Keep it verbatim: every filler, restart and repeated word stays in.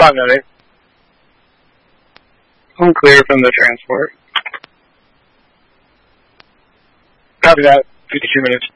five minutes. I'm clear from the transport. Copy that. fifty-two minutes.